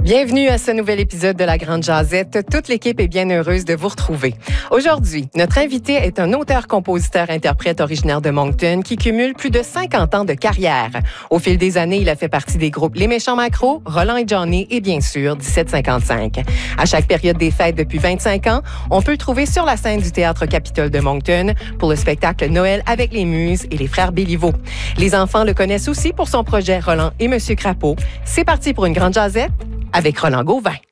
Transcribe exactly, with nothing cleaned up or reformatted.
Bienvenue à ce nouvel épisode de La Grande Jazette. Toute l'équipe est bien heureuse de vous retrouver. Aujourd'hui, notre invité est un auteur-compositeur-interprète originaire de Moncton qui cumule plus de cinquante ans de carrière. Au fil des années, il a fait partie des groupes Les Méchants Macros, Roland et Johnny et bien sûr dix-sept cinquante-cinq. À chaque période des fêtes depuis vingt-cinq ans, on peut le trouver sur la scène du Théâtre Capitole de Moncton pour le spectacle Noël avec les Muses et les Frères Béliveau. Les enfants le connaissent aussi pour son projet Roland et Monsieur Crapaud. C'est parti pour une grande jazette avec Roland Gauvin.